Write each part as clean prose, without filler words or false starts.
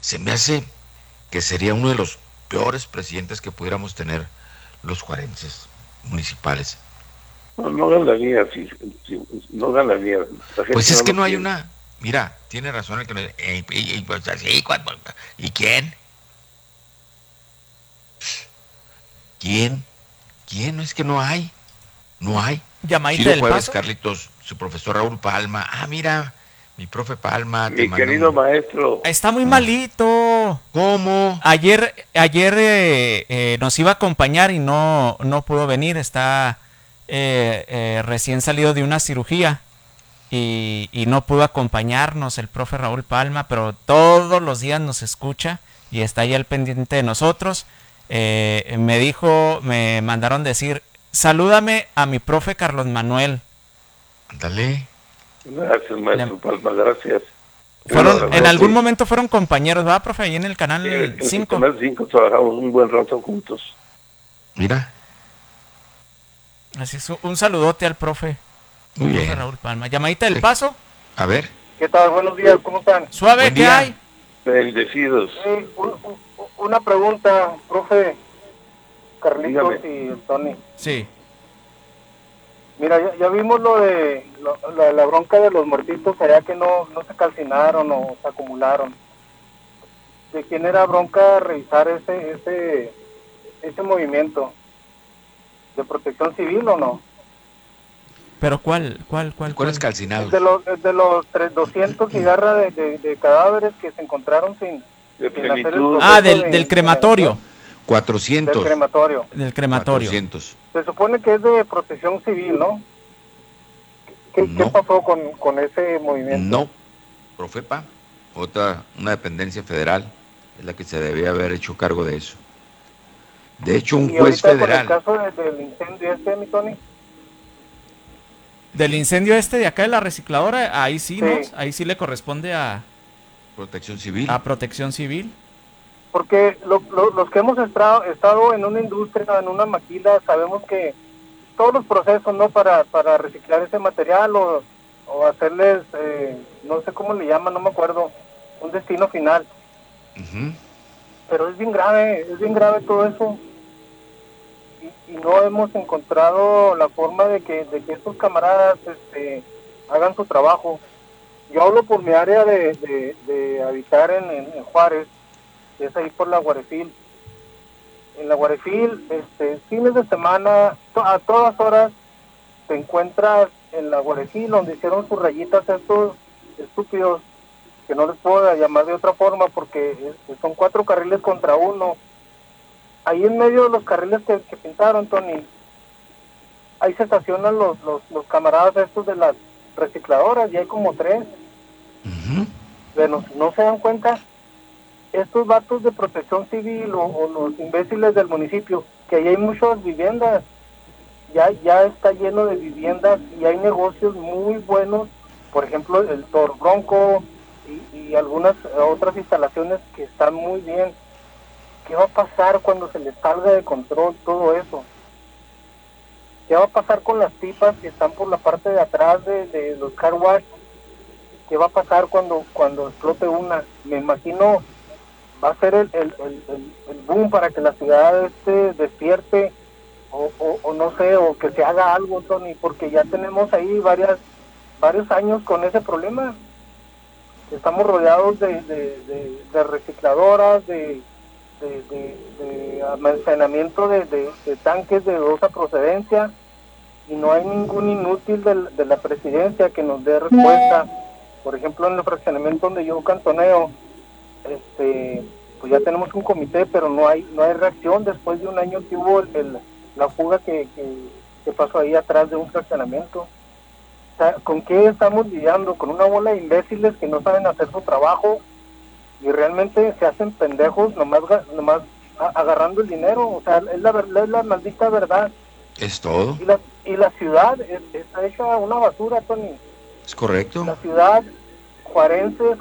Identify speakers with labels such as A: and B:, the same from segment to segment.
A: Se me hace que sería uno de los peores presidentes que pudiéramos tener los juarenses municipales.
B: No, no ganaría, no ganaría. La
A: Pues
B: gente
A: es
B: no
A: que
B: lo
A: no hay
B: quiere.
A: una, mira, tiene razón el que pues así, ¿y quién? ¿Quién? ¿Quién? No es que no hay, no hay.
C: Llamadita
A: Ciro
C: del
A: Jueves,
C: Paso.
A: Carlitos, su profesor Raúl Palma. Ah, mira, mi profe Palma, te
B: Mi
A: manda
B: querido
A: un...
B: maestro,
C: Está muy
A: Ah,
C: malito.
A: ¿cómo?
C: Ayer nos iba a acompañar y no pudo venir. Está recién salido de una cirugía y no pudo acompañarnos el profe Raúl Palma, pero todos los días nos escucha y está ahí al pendiente de nosotros. Me mandaron decir, salúdame a mi profe Carlos Manuel.
A: Ándale.
B: gracias,
C: Le-
B: maestro Palma, gracias. Yo lo
C: en algún
B: agradezco.
C: momento fueron compañeros, ¿verdad, profe? Ahí en el
B: Sí,
C: canal
B: en el
C: 5.
B: Canal 5 trabajamos un buen rato juntos.
A: Mira,
C: Así es, un saludote al profe.
A: muy
C: Profe
A: bien.
C: Raúl Palma. Llamadita del
A: Sí.
C: Paso.
A: A ver,
D: ¿Qué tal? Buenos días, ¿cómo están?
C: Suave,
A: buen
C: ¿qué hay?
A: día.
B: Bendecidos.
D: Una pregunta, profe Carlitos
B: Dígame.
D: y Tony.
C: Sí.
D: Mira, ya vimos lo de la bronca de los muertitos allá que no se calcinaron o se acumularon. ¿De quién era bronca revisar ese movimiento? ¿De protección civil o no?
C: Pero ¿cuál?
A: ¿Cuáles
D: Es
A: calcinados?
D: de los 200 cigarras de cadáveres que se encontraron
B: De
D: sin hacer el
B: plenitud.
C: Ah,
D: proceso
C: del
D: de incineración,
C: crematorio.
D: del
A: 400.
D: crematorio.
C: Del crematorio.
A: 400.
D: Se supone que es de protección civil, ¿no? ¿Qué
A: No,
D: pasó con ese movimiento?
A: no. Profepa, una dependencia federal, es la que se debía haber hecho cargo de eso. De hecho, un
D: Y
A: juez
D: ahorita con el
A: federal,
D: caso del incendio mi Tony.
C: Del incendio de acá de la recicladora, ahí sí, ¿no?
D: Sí.
C: Ahí sí le corresponde
A: protección civil.
C: a protección civil.
D: Porque los que hemos estado en una industria, en una maquila, sabemos que todos los procesos, ¿no? Para reciclar ese material o hacerles, no sé cómo le llaman, no me acuerdo, un destino final.
A: Ujú.
D: Pero es bien grave todo eso. Y no hemos encontrado la forma de que estos camaradas hagan su trabajo. Yo hablo por mi área de habitar en Juárez, que es ahí por la Guarefil. En la Guarefil, fines de semana, a todas horas, te encuentras en la Guarefil, donde hicieron sus rayitas estos estúpidos, que no les puedo llamar de otra forma, porque son 4 carriles contra uno. Ahí en medio de los carriles que pintaron, Tony, ahí se estacionan los camaradas estos de las recicladoras, y hay como 3.
A: Ujú.
D: Bueno, no se dan cuenta estos vatos de protección civil o los imbéciles del municipio, que ahí hay muchas viviendas, ya está lleno de viviendas y hay negocios muy buenos, por ejemplo el Tor Bronco y algunas otras instalaciones que están muy bien. ¿Qué va a pasar cuando se les salga de control todo eso? ¿Qué va a pasar con las pipas que están por la parte de atrás de los car wash? ¿Qué va a pasar cuando explote una? Me imagino va a ser el boom para que la ciudad despierte o no sé, o que se haga algo, Tony, porque ya tenemos ahí varios años con ese problema. Estamos rodeados de recicladoras, de almacenamiento de tanques de dudosa procedencia, y no hay ningún inútil de la presidencia que nos dé respuesta. Por ejemplo, en el fraccionamiento donde yo cantoneo, pues ya tenemos un comité, pero no hay reacción después de un año que hubo la fuga que pasó ahí atrás de un fraccionamiento. O sea, ¿con qué estamos lidiando? Con una bola de imbéciles que no saben hacer su trabajo y realmente se hacen pendejos nomás agarrando el dinero. O sea, es la maldita verdad.
A: Es todo.
D: Y la ciudad está hecha una basura, Tony.
A: Es correcto.
D: La ciudad, juarenses,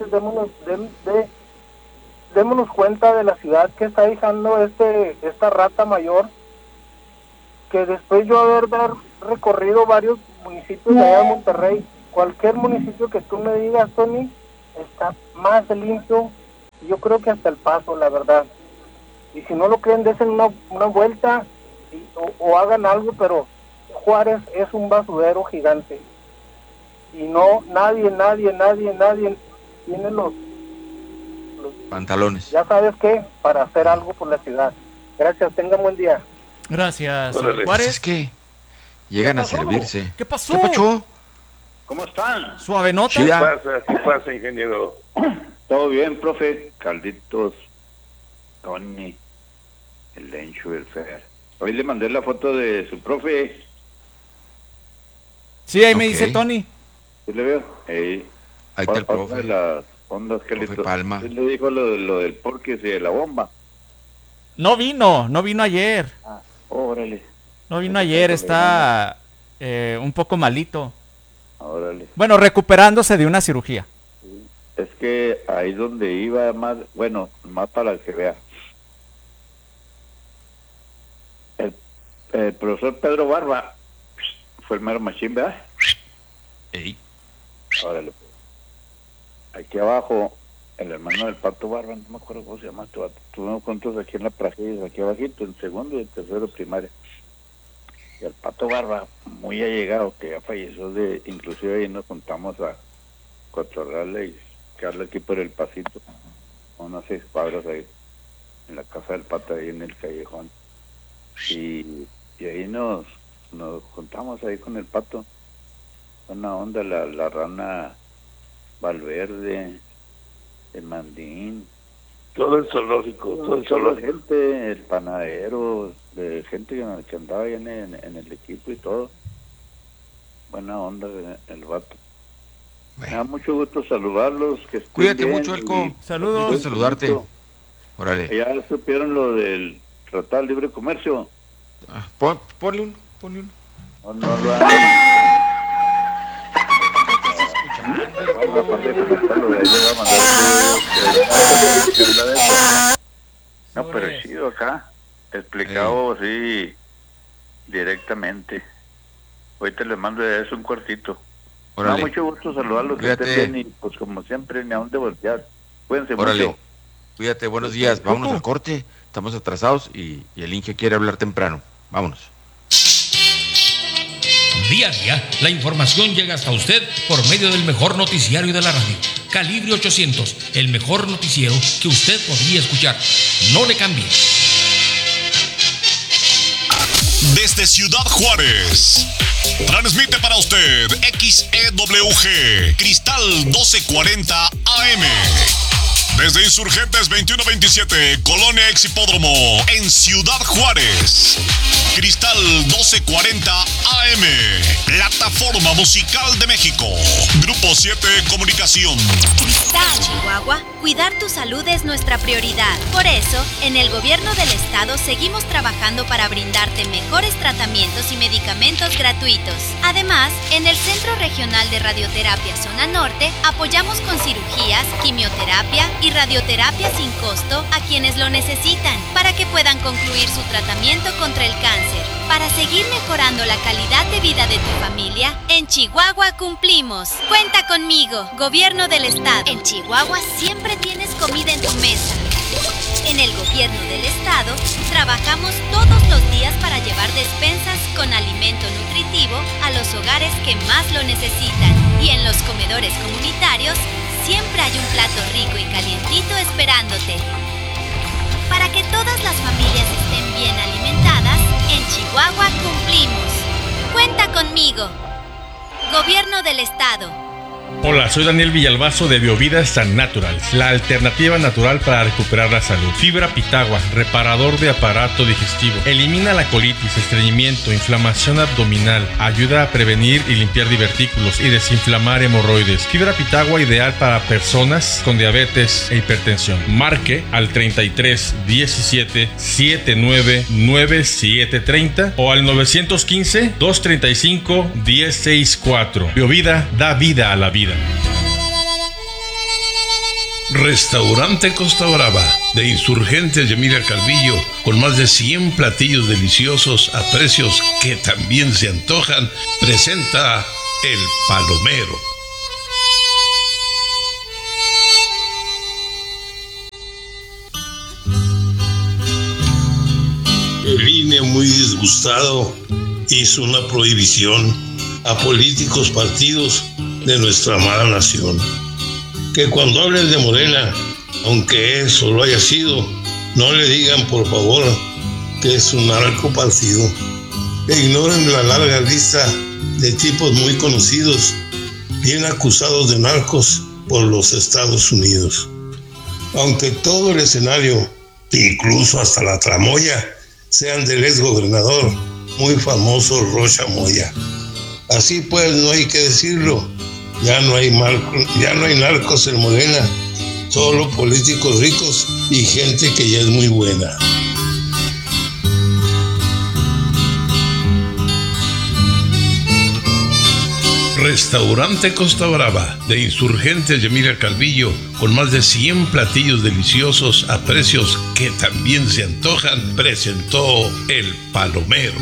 D: démonos cuenta de la ciudad que está dejando esta rata mayor, que después yo haber recorrido varios municipios de allá de Monterrey, cualquier municipio que tú me digas, Tony, está más limpio yo creo que hasta El Paso, la verdad. Y si no lo creen, desen una vuelta o hagan algo, pero Juárez es un basurero gigante. Y no, nadie tiene los
A: pantalones.
D: Ya sabes qué, para hacer algo por la ciudad. Gracias, tengan buen día.
C: Gracias,
B: Órale.
C: Juárez.
A: Es que llegan a servirse.
C: ¿Qué pasó?
A: ¿Qué pasó?
E: ¿Cómo están?
C: Suave nota.
A: Sí, ya.
B: ¿Qué pasa, ingeniero?
E: ¿Todo bien, profe? Carlitos, Tony, el Lencho, el Fer. Hoy le mandé la foto de su profe.
C: Sí, ahí me
A: Ok.
C: dice Tony.
E: ¿Sí le veo? Ahí
A: Ahí está el
E: otra
A: profe.
E: de las ondas,
A: Profe
E: Carlitos.
A: Palma.
E: Sí le dijo lo del porquis y de la bomba.
C: No vino ayer.
E: Órale,
C: No vino ayer, está un poco malito.
E: órale.
C: Bueno, recuperándose de una cirugía.
E: Es que ahí donde iba más, bueno, más para que vea. El profesor Pedro Barba fue el mero machín, ¿verdad?
A: Ey,
E: Órale. Aquí abajo, el hermano del Pato Barba, no me acuerdo cómo se llama, estuvimos juntos aquí en la Prajeris, aquí abajito, en segundo y en tercero primaria. Y el Pato Barba, muy allegado, que ya falleció, inclusive ahí nos juntamos a cotorrearle y quedarle aquí por el pasito, unas 6 cuadras ahí, en la casa del Pato, ahí en el callejón. Y ahí nos juntamos ahí con el Pato. Una onda, la rana Valverde, el Mandín,
B: Todo el zoológico, todo el
E: toda la
B: zoológico.
E: gente, el panadero, de gente que andaba ahí en el equipo y todo. Buena onda el vato. Me da
A: bueno,
E: mucho gusto saludarlos. Que estén
A: cuídate
E: bien
A: mucho, Elco.
E: y-
C: Saludos.
A: Gusto saludarte. Órale.
E: Ya supieron lo del Tratado de Libre Comercio.
A: Ah, ponle uno.
E: No lo han... Aparte de comentarlo, de ahí le voy a mandar no, pero es chido acá, explicado así directamente. Ahorita les mando de eso un cuartito. Me da
A: Órale.
E: mucho gusto saludarlos, que
A: Cuídate.
E: estén bien y pues como siempre, ni a dónde voltear. Cuídense
A: Órale.
E: mucho.
A: Cuídate, buenos días. Vámonos al corte. Estamos atrasados y el Inge quiere hablar temprano. Vámonos.
F: Día a día, la información llega hasta usted por medio del mejor noticiario de la radio. Calibre 800, el mejor noticiero que usted podría escuchar. No le cambie.
G: Desde Ciudad Juárez, transmite para usted XEWG, Cristal 1240 AM. Desde Insurgentes 2127, Colonia Ex Hipódromo, en Ciudad Juárez. Cristal 1240 AM, Plataforma Musical de México. Grupo 7 Comunicación.
H: Cristal, Chihuahua, cuidar tu salud es nuestra prioridad. Por eso, en el gobierno del estado seguimos trabajando para brindarte mejores tratamientos y medicamentos gratuitos. Además, en el Centro Regional de Radioterapia Zona Norte, apoyamos con cirugías, quimioterapia y radioterapia sin costo a quienes lo necesitan, para que puedan concluir su tratamiento contra el cáncer. Para seguir mejorando la calidad de vida de tu familia, en Chihuahua cumplimos. Cuenta conmigo, Gobierno del Estado. En Chihuahua siempre tienes comida en tu mesa. En el Gobierno del Estado, trabajamos todos los días para llevar despensas con alimento nutritivo a los hogares que más lo necesitan. Y en los comedores comunitarios, siempre hay un plato rico y calientito esperándote. Para que todas las familias estén bien alimentadas, en Chihuahua cumplimos. Cuenta conmigo. Gobierno del Estado.
I: Hola, soy Daniel Villalbazo de Biovida San Naturals, la alternativa natural para recuperar la salud. Fibra Pitagua, reparador de aparato digestivo. Elimina la colitis, estreñimiento, inflamación abdominal. Ayuda a prevenir y limpiar divertículos y desinflamar hemorroides. Fibra Pitagua ideal para personas con diabetes e hipertensión. Marque al 33 17 79 97 30 o al 915 235 1064. Biovida da vida a la vida.
J: Restaurante Costa Brava, de Insurgentes y Emilia Calvillo, con más de 100 platillos deliciosos a precios que también se antojan, presenta El Palomero. ya muy disgustado, hizo una prohibición a políticos, partidos de nuestra amada nación. Que cuando hablen de Morena, aunque eso lo haya sido, no le digan por favor que es un narcopartido. E ignoren la larga lista de tipos muy conocidos, bien acusados de narcos por los Estados Unidos. Aunque todo el escenario, incluso hasta la tramoya, sean del exgobernador muy famoso Rocha Moya. Así pues, no hay que decirlo, ya no hay narcos en Morena, solo políticos ricos y gente que ya es muy buena. Restaurante Costa Brava, de Insurgentes Yamira Calvillo, con más de 100 platillos deliciosos a precios que también se antojan, presentó El Palomero.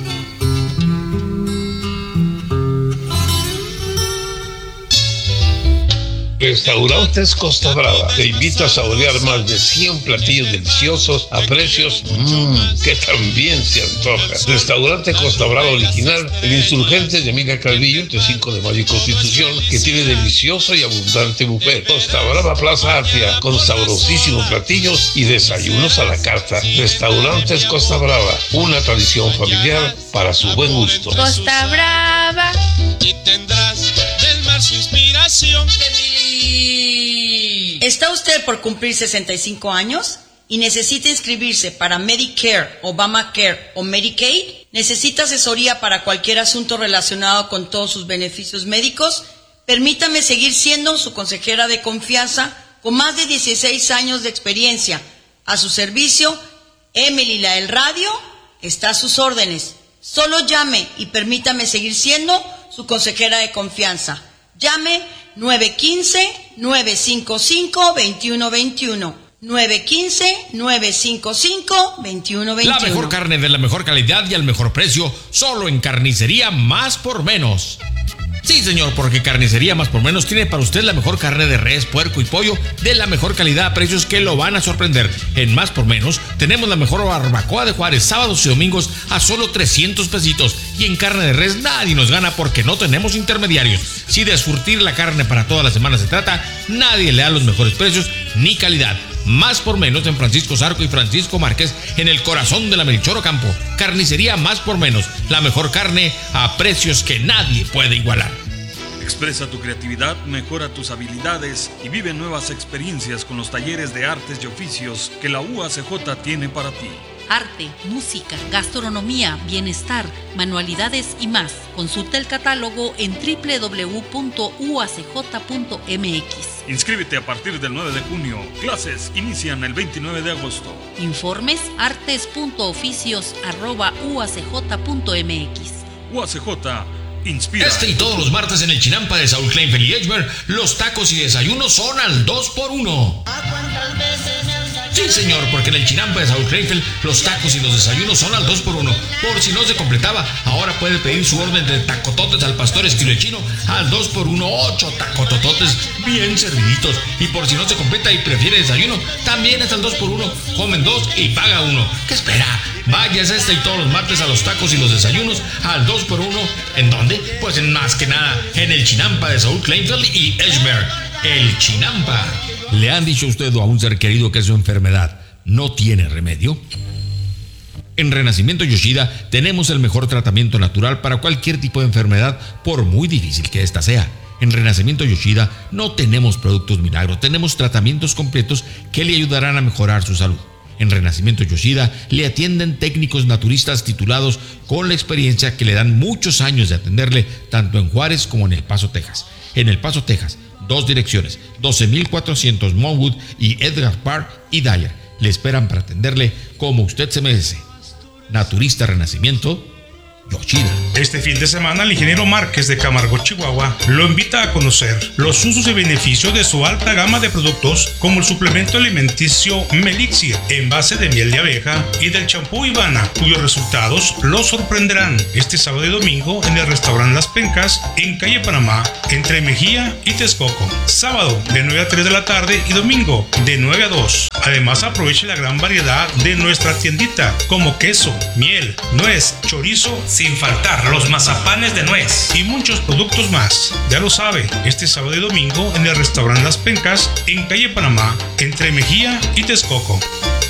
J: Restaurantes Costa Brava te invita a saborear más de 100 platillos deliciosos a precios que también se antojan. Restaurante Costa Brava original, el Insurgentes de Emilia Calvillo, entre 5 de Mayo y Constitución, que tiene delicioso y abundante buffet. Costa Brava Plaza Artia, con sabrosísimos platillos y desayunos a la carta. Restaurantes Costa Brava, una tradición familiar para su buen gusto.
K: Costa Brava.
L: Y tendrás del mar su inspiración.
K: ¿Está usted por cumplir 65 años y necesita inscribirse para Medicare, Obamacare o Medicaid? ¿Necesita asesoría para cualquier asunto relacionado con todos sus beneficios médicos? Permítame seguir siendo su consejera de confianza con más de 16 años de experiencia. A su servicio, Emily la del Radio está a sus órdenes. Solo llame y permítame seguir siendo su consejera de confianza. Llame 915-955-2121. 915-955-2121.
F: La mejor carne de la mejor calidad y al mejor precio, solo en Carnicería Más por Menos. Sí, señor, porque Carnicería Más por Menos tiene para usted la mejor carne de res, puerco y pollo de la mejor calidad a precios que lo van a sorprender. En Más por Menos tenemos la mejor barbacoa de Juárez, sábados y domingos a solo 300 pesitos. Y en carne de res nadie nos gana porque no tenemos intermediarios. Si de surtir la carne para toda la semana se trata, nadie le da los mejores precios ni calidad. Más por Menos en Francisco Zarco y Francisco Márquez, en el corazón de la Melchor Ocampo. Carnicería Más por Menos, la mejor carne a precios que nadie puede igualar.
M: Expresa tu creatividad, mejora tus habilidades y vive nuevas experiencias con los talleres de artes y oficios que la UACJ tiene para ti.
N: Arte, música, gastronomía, bienestar, manualidades y más. Consulta el catálogo en www.uacj.mx.
M: Inscríbete a partir del 9 de junio. Clases inician el 29 de agosto.
N: Informes artes.oficios@uacj.mx.
M: UACJ inspira.
F: Este y todos los martes en el Chinampa de Saúl Kleinfeld y Edgemer, los tacos y desayunos son al 2x1. Sí, señor, porque en el Chinampa de Saúl Kleinfeld los tacos y los desayunos son al 2x1. Por si no se completaba, ahora puede pedir su orden de tacototes al pastor estilo chino al 2x1, 8 tacotototes bien serviditos. Y por si no se completa y prefiere desayuno, también es al 2x1. Comen 2 y paga 1. ¿Qué espera? Váyase este y todos los martes a los tacos y los desayunos al 2x1. ¿En dónde? Pues en más que nada en el Chinampa de Saúl Kleinfeld y Edgemer. El Chinampa. ¿Le han dicho a usted o a un ser querido que su enfermedad no tiene remedio? En Renacimiento Yoshida tenemos el mejor tratamiento natural para cualquier tipo de enfermedad, por muy difícil que ésta sea. En Renacimiento Yoshida no tenemos productos milagro, tenemos tratamientos completos que le ayudarán a mejorar su salud. En Renacimiento Yoshida le atienden técnicos naturistas titulados con la experiencia que le dan muchos años de atenderle tanto en Juárez como en El Paso, Texas. En El Paso, Texas, 2 direcciones, 12,400 Monwood y Edgar Park y Dyer. Le esperan para atenderle como usted se merece. Naturista Renacimiento Yoshida.
O: Este fin de semana el ingeniero Márquez de Camargo, Chihuahua, lo invita a conocer los usos y beneficios de su alta gama de productos como el suplemento alimenticio Melixir en base de miel de abeja y del champú Ivana, cuyos resultados lo sorprenderán este sábado y domingo en el restaurante Las Pencas en calle Panamá, entre Mejía y Texcoco. Sábado de 9 a 3 de la tarde y domingo de 9 a 2. Además, aproveche la gran variedad de nuestra tiendita, como queso, miel, nuez, chorizo, sin faltar los mazapanes de nuez y muchos productos más. Ya lo sabe, este sábado y domingo en el restaurante Las Pencas, en calle Panamá, entre Mejía y Texcoco.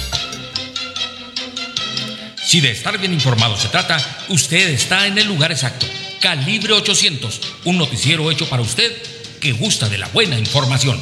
F: Si de estar bien informado se trata, usted está en el lugar exacto. Calibre 800, un noticiero hecho para usted que gusta de la buena información.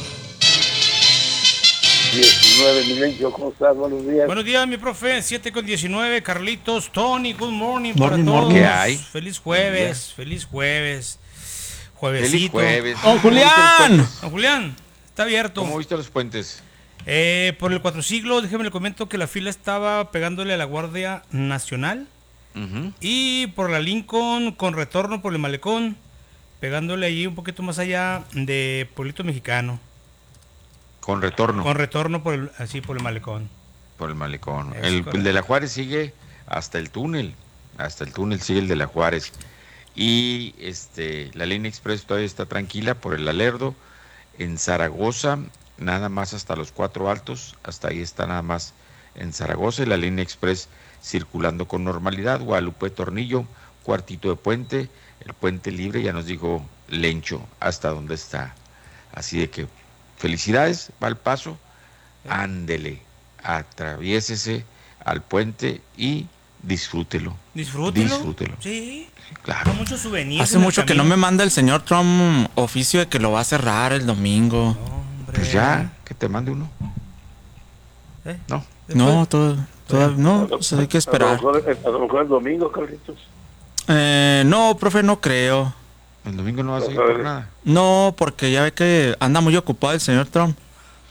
B: 19, Milenio, ¿cómo estás? Buenos días.
P: Buenos días, mi profe. 7:19, Carlitos, Tony, good morning,
A: morning
P: para todos.
A: ¿Qué hay?
P: Feliz jueves, feliz jueves. Juevesito.
A: Feliz jueves.
P: ¡Oh, Julián! Don Julián, está abierto.
A: ¿Cómo viste los puentes?
P: Por el 4 siglos, déjeme le comento que la fila estaba pegándole a la Guardia Nacional. Y por la Lincoln, con retorno por el Malecón, pegándole allí un poquito más allá de Pueblito Mexicano.
A: Con retorno.
P: Con retorno por el Malecón.
A: Por el Malecón. El de la Juárez sigue hasta el túnel. Hasta el túnel sigue el de la Juárez. Y la línea express todavía está tranquila por el Alerdo. En Zaragoza, nada más hasta los 4 Altos. Hasta ahí está nada más en Zaragoza. Y la línea express circulando con normalidad. Guadalupe Tornillo, cuartito de puente. El puente libre, ya nos dijo Lencho hasta dónde está. Así de que felicidades, va al paso, ándele, atraviésese al puente y disfrútelo.
P: Disfrútelo. Sí.
A: Claro.
P: Muchos souvenirs.
C: Hace mucho que no me manda el señor Trump oficio de que lo va a cerrar el domingo.
A: Pues ya, que te mande uno. No.
C: No, no, pues hay que esperar.
B: A lo mejor el domingo, Carlitos.
C: No, profe, no creo.
A: ¿El domingo no vas a ir por nada?
C: No, porque ya ve que anda muy ocupado el señor Trump.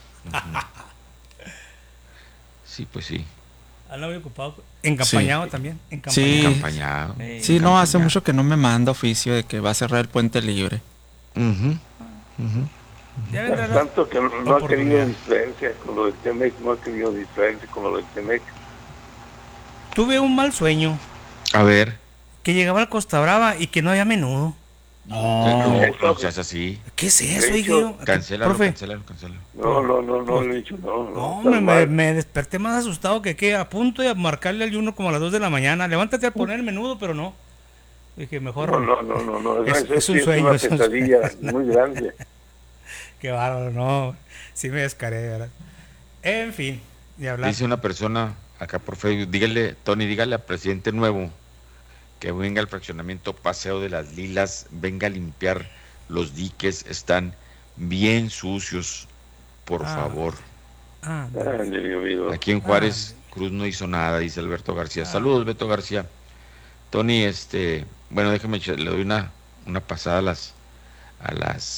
A: Sí, pues sí.
P: Anda muy ocupado. Encampañado también.
C: Sí.
A: Encampañado.
C: Sí, no, hace mucho que no me manda oficio de que va a cerrar el puente libre.
B: Tanto que no ha querido diferencia con lo del Temec, con lo del Temec.
P: Tuve un mal sueño.
A: A ver.
P: Que llegaba al Costa Brava y que no había menudo.
A: No seas así.
P: ¿Qué es eso, hijo?
A: Cancélalo.
B: No, le he dicho no.
P: Me desperté más asustado que a punto de marcarle al Juno como a las 2 de la mañana. Levántate a poner el menudo, pero no. Dije, mejor.
B: No.
P: Es un sueño.
B: Es una pesadilla muy grande.
P: Qué bárbaro, no. Sí me descaré, ¿verdad? En fin, de hablar.
A: Dice una persona acá por Facebook, dígale al presidente nuevo que venga al fraccionamiento Paseo de las Lilas, venga a limpiar los diques, están bien sucios, por favor. Aquí en Juárez, Cruz no hizo nada, dice Alberto García. Saludos, Beto García. Tony, bueno, déjame, le doy una pasada a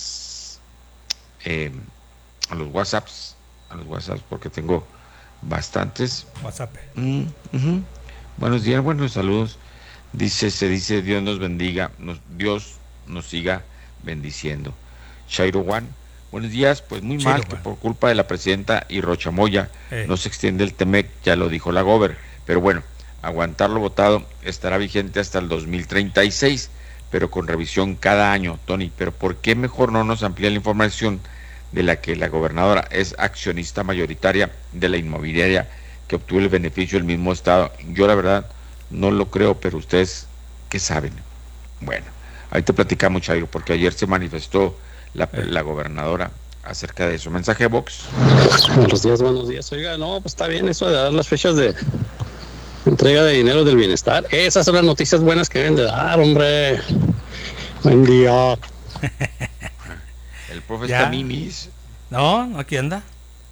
A: los WhatsApps, porque tengo bastantes.
P: WhatsApp.
A: Buenos días, buenos saludos. Se dice Dios nos bendiga, Dios nos siga bendiciendo. Chairo Juan, buenos días, pues muy mal que por culpa de la presidenta y Rochamoya no se extiende el Temec, ya lo dijo la Gober, pero bueno, aguantarlo votado estará vigente hasta el 2036, pero con revisión cada año, Tony. Pero ¿por qué mejor no nos amplía la información de la que la gobernadora es accionista mayoritaria de la inmobiliaria que obtuvo el beneficio del mismo estado? Yo la verdad no lo creo, pero ustedes, ¿qué saben? Bueno, ahí te platicamos, Chairo, porque ayer se manifestó la gobernadora acerca de eso. Mensaje Vox.
Q: Buenos días. Oiga, no, pues está bien eso de dar las fechas de entrega de dinero del bienestar. Esas son las noticias buenas que deben de dar, hombre. Buen día.
A: El profe está mimis.
P: No, aquí anda.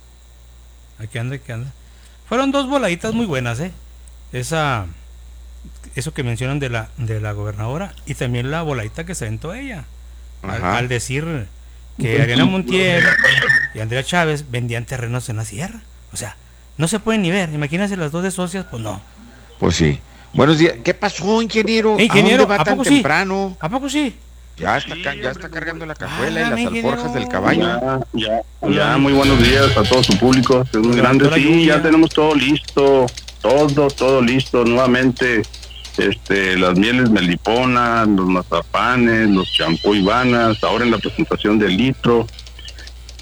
P: Fueron 2 voladitas muy buenas, eso que mencionan de la gobernadora, y también la voladita que se aventó ella al decir que Ariana Montiel y Andrea Chávez vendían terrenos en la sierra. O sea, no se pueden ni ver. Imagínense las 2 de socias, pues no.
A: Pues sí. Buenos días. ¿Qué pasó, ingeniero?
P: Ingeniero,
A: ¿A dónde va tan temprano?
P: ¿A poco sí?
A: Ya está cargando la cajuela y las alforjas del caballo.
R: Ya, muy buenos días a todo su público. Es muy grande. Sí, ya tenemos todo listo. Todo listo. Nuevamente, las mieles melipona, los mazapanes, los champú ibanas, ahora en la presentación del litro.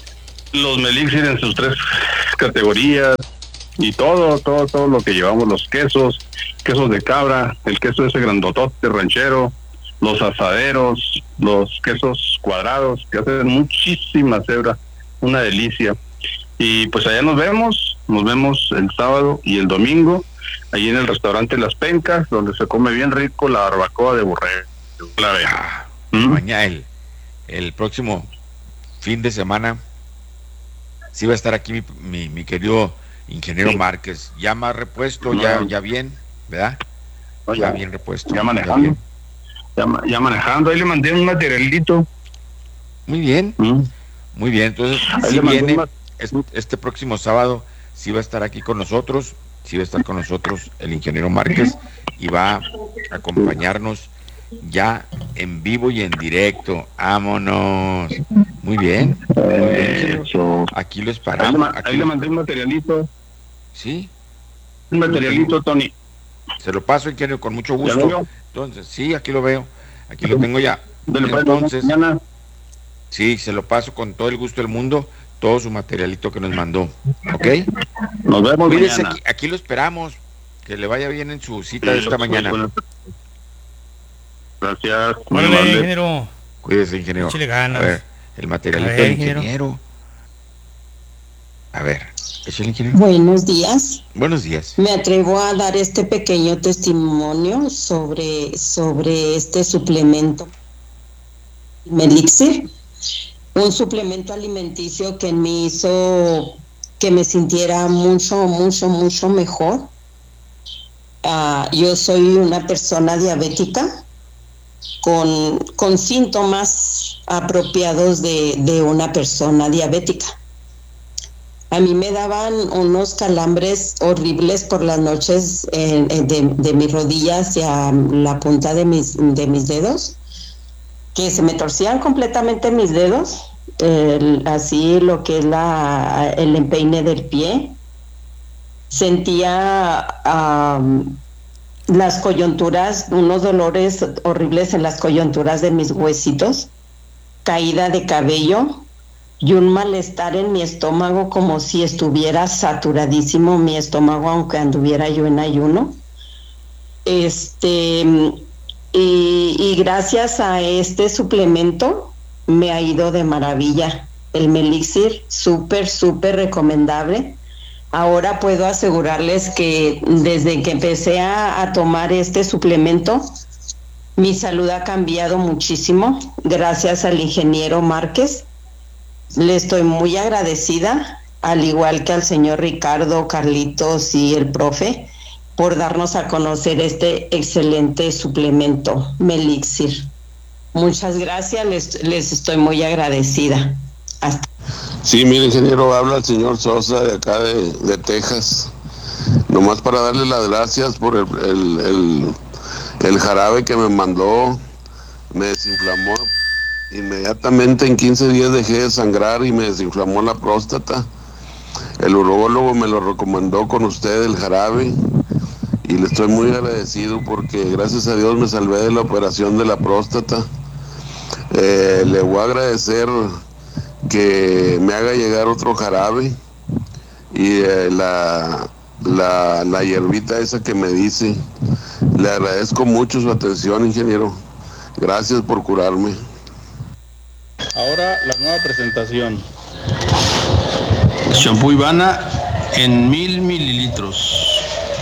R: los Melixir en sus 3 categorías y todo lo que llevamos, los quesos de cabra, el queso ese grandotote ranchero, los asaderos, los quesos cuadrados que hacen muchísima cebra, una delicia. Y pues allá nos vemos el sábado y el domingo, allí en el restaurante Las Pencas, donde se come bien rico la barbacoa de borrego.
A: Mañana el próximo fin de semana sí va a estar aquí mi querido ingeniero Márquez, ya más repuesto, ya bien, ¿verdad? Ya bien repuesto.
R: Ya manejando. Ya manejando, ahí le mandé un materialito.
A: Muy bien, muy bien. Entonces, si viene este próximo sábado, sí va a estar aquí con nosotros, el ingeniero Márquez, y va a acompañarnos ya en vivo y en directo. ¡Vámonos! Muy bien. Aquí lo esperamos.
R: Ahí le mandé un materialito.
A: ¿Sí?
R: Un materialito, Tony.
A: Se lo paso, ingeniero, con mucho gusto. Entonces, sí, aquí lo veo. Aquí lo tengo ya. Entonces, sí, se lo paso con todo el gusto del mundo, todo su materialito que nos mandó. ¿Ok?
R: Nos vemos
A: Cuídese,
R: mañana.
A: aquí lo esperamos. Que le vaya bien en su cita de esta mañana.
R: Gracias.
P: Órale, ingeniero.
A: Cuídese, ingeniero.
P: Échale ganas.
A: A ver, el materialito del ingeniero. A ver, échale, ingeniero.
S: Buenos días.
A: Buenos días.
S: Me atrevo a dar este pequeño testimonio sobre este suplemento Melixir, un suplemento alimenticio que me hizo que me sintiera mucho mejor. Yo soy una persona diabética con síntomas apropiados de una persona diabética. A mí me daban unos calambres horribles por las noches de mis rodillas hacia la punta de mis dedos, que se me torcían completamente mis dedos, así lo que es el empeine del pie. Sentía las coyunturas, unos dolores horribles en las coyunturas de mis huesitos, caída de cabello y un malestar en mi estómago, como si estuviera saturadísimo mi estómago, aunque anduviera yo en ayuno. Y gracias a este suplemento me ha ido de maravilla. El Melixir, súper recomendable. Ahora puedo asegurarles que desde que empecé a tomar este suplemento, mi salud ha cambiado muchísimo, gracias al ingeniero Márquez. Le estoy muy agradecida, al igual que al señor Ricardo, Carlitos y el profe, por darnos a conocer este excelente suplemento Melixir. Muchas gracias, les estoy muy agradecida. Hasta.
T: Sí, mire, ingeniero, habla el señor Sosa de acá de Texas. Nomás para darle las gracias por el jarabe que me mandó. Me desinflamó. Inmediatamente en 15 días dejé de sangrar y me desinflamó la próstata. El urologo me lo recomendó con usted, el jarabe. Y le estoy muy agradecido porque gracias a Dios me salvé de la operación de la próstata. Le voy a agradecer que me haga llegar otro jarabe y la hierbita esa que me dice. Le agradezco mucho su atención, ingeniero. Gracias por curarme.
R: Ahora la nueva presentación. Shampoo Ivana en 1000 mililitros.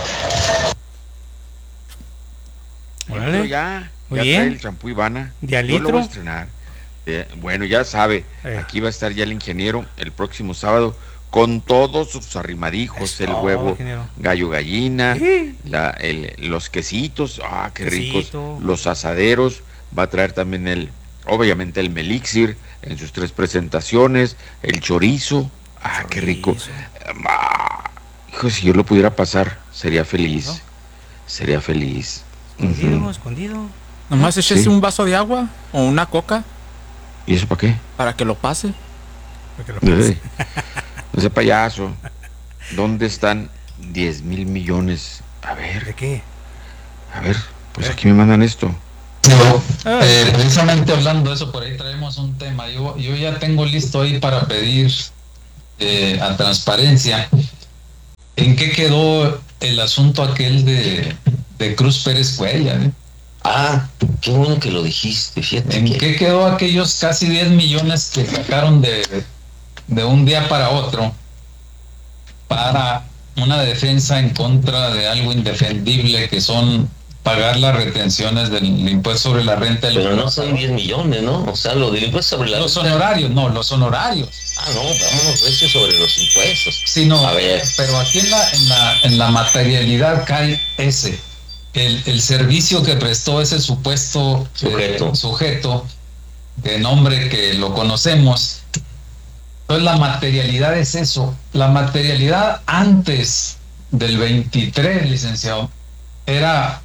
A: Bueno, ya trae el champú Ivana.
P: ¿De al
A: Yo lo
P: litro?
A: voy a estrenar. Bueno, ya sabe, aquí va a estar ya el ingeniero el próximo sábado con todos sus arrimadijos, el huevo,
P: ingeniero.
A: gallo gallina, los quesitos, qué ricos, los asaderos, va a traer también obviamente el Melixir en sus 3 presentaciones, el chorizo, qué rico. Hijo, si yo lo pudiera pasar, sería feliz.
P: ¿No?
A: Sería feliz.
P: Escondido.
C: Nomás échese un vaso de agua o una coca.
A: ¿Y eso para qué?
C: Para que lo pase.
A: Ese payaso. ¿Dónde están 10,000 millones? A ver.
P: ¿De qué?
A: A ver, pues aquí me mandan esto.
U: Precisamente hablando de eso, por ahí traemos un tema. Yo ya tengo listo ahí para pedir a transparencia, ¿en qué quedó el asunto aquel de Cruz Pérez Cuellar?
V: Ah, qué bueno que lo dijiste, fíjate.
U: ¿En qué quedó aquellos casi 10 millones que sacaron de un día para otro para una defensa en contra de algo indefendible que son pagar las retenciones del impuesto sobre la renta?
V: Pero no son 10 millones, ¿no? O sea, lo del impuesto sobre la
U: renta. Los honorarios, no, los honorarios.
V: Ah, no, vámonos recio sobre los impuestos.
U: Sí, no,
V: a ver.
U: Pero aquí en la materialidad cae ese. El servicio que prestó ese supuesto sujeto, de nombre que lo conocemos. Entonces la materialidad es eso. La materialidad antes del 23, licenciado, era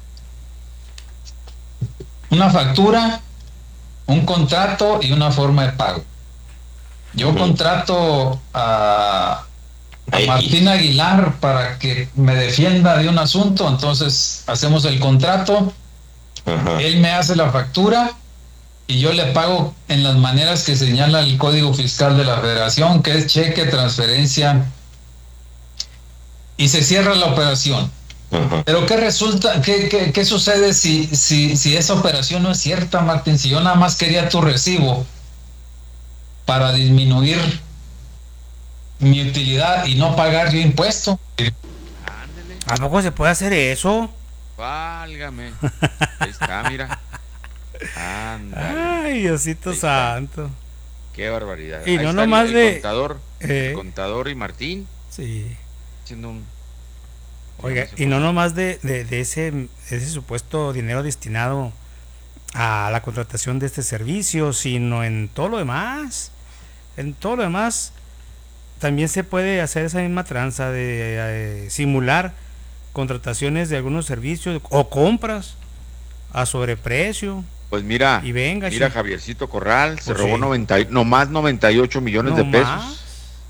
U: una factura, un contrato y una forma de pago. Yo contrato a Martín Aguilar para que me defienda de un asunto, entonces hacemos el contrato, él me hace la factura y yo le pago en las maneras que señala el Código Fiscal de la Federación, que es cheque, transferencia, y se cierra la operación. Pero ¿qué resulta? ¿Qué sucede si esa operación no es cierta, Martín? Si yo nada más quería tu recibo para disminuir mi utilidad y no pagar yo impuesto.
P: ¿A poco se puede hacer eso?
A: Válgame. Ahí está, mira. Ándale.
P: Ay, Diosito santo.
A: Qué barbaridad.
P: Y
A: ahí
P: no
A: está
P: nomás
A: el contador y Martín.
P: Sí.
A: Haciendo un...
P: Oiga, y no nomás de ese supuesto dinero destinado a la contratación de este servicio, sino en todo lo demás. En todo lo demás también se puede hacer esa misma tranza de simular contrataciones de algunos servicios o compras a sobreprecio.
A: Pues mira,
P: y venga,
A: mira, Javiercito Corral se robó nomás 98 millones de pesos.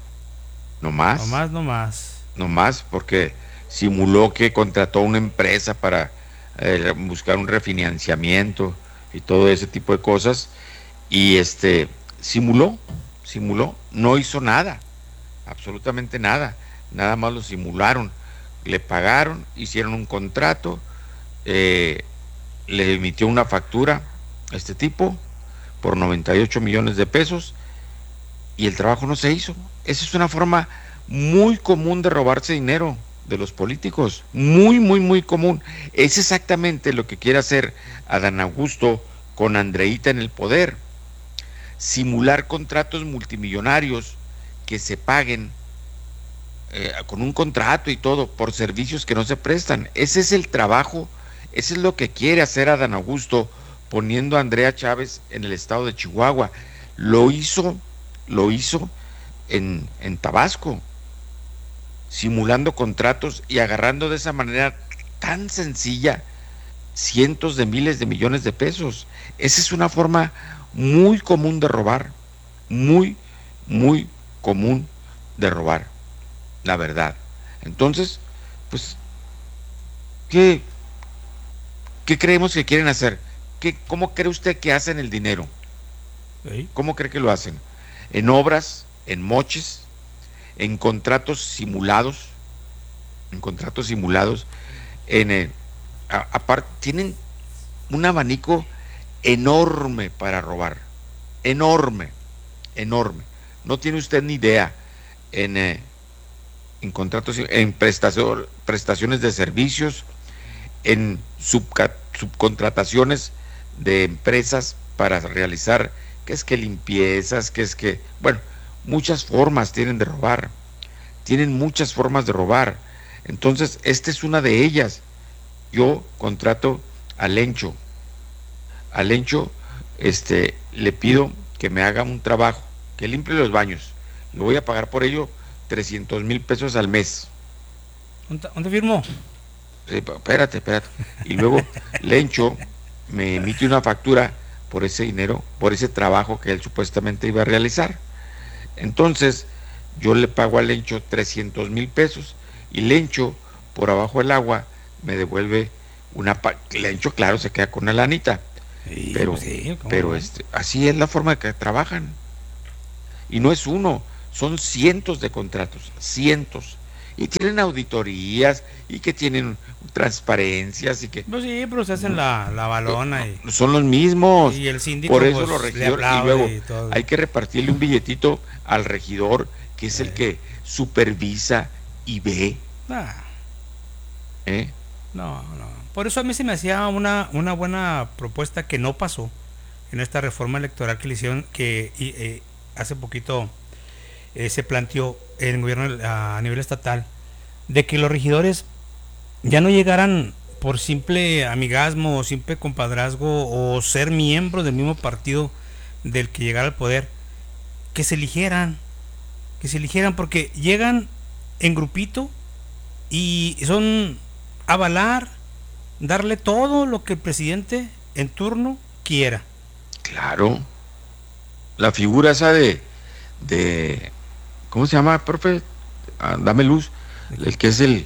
A: Nomás porque simuló que contrató una empresa para buscar un refinanciamiento y todo ese tipo de cosas, y simuló, no hizo nada, absolutamente nada más lo simularon, le pagaron, hicieron un contrato, le emitió una factura a este tipo por 98 millones de pesos y el trabajo no se hizo. Esa es una forma muy común de robarse dinero de los políticos, muy común. Es exactamente lo que quiere hacer Adán Augusto con Andreita en el poder, simular contratos multimillonarios que se paguen con un contrato y todo por servicios que no se prestan. Ese es el trabajo, ese es lo que quiere hacer Adán Augusto poniendo a Andrea Chávez en el estado de Chihuahua. Lo hizo en Tabasco, simulando contratos y agarrando de esa manera tan sencilla cientos de miles de millones de pesos. Esa es una forma muy común de robar, muy común de robar, la verdad. Entonces, pues, ¿qué creemos que quieren hacer? ¿Cómo cree usted que hacen el dinero? ¿Cómo cree que lo hacen? ¿En obras, en moches, en contratos simulados? Aparte, tienen un abanico enorme para robar, enorme. No tiene usted ni idea. En contratos, en prestaciones de servicios, en subcontrataciones de empresas para realizar, limpiezas, muchas formas tienen de robar, muchas formas de robar. Entonces, esta es una de ellas. Yo contrato a Lencho, le pido que me haga un trabajo, que limpie los baños, le voy a pagar por ello 300,000 pesos al mes.
P: ¿Dónde firmó?
A: Espérate. Y luego Lencho me emite una factura por ese dinero, por ese trabajo que él supuestamente iba a realizar. Entonces, yo le pago a Lencho 300,000 pesos y Lencho, por abajo del agua, me devuelve Lencho, claro, se queda con una lanita. Sí, pero así es la forma de que trabajan. Y no es uno, son cientos de contratos, cientos, y tienen auditorías y que tienen transparencias y que...
P: Pues sí, pero se hacen la balona y...
A: Son los mismos.
P: Y el síndico,
A: por eso
P: pues,
A: los regidores, y luego hay que repartirle un billetito al regidor, que es el que supervisa y ve.
P: No. Por eso a mí se me hacía una buena propuesta que no pasó en esta reforma electoral que le hicieron, que hace poquito se planteó en el gobierno a nivel estatal, de que los regidores ya no llegaran por simple amigazmo o simple compadrazgo o ser miembros del mismo partido del que llegara al poder, que se eligieran porque llegan en grupito y son avalar, darle todo lo que el presidente en turno quiera.
A: Claro. La figura esa de ¿cómo se llama, profe? Dame luz. El que es el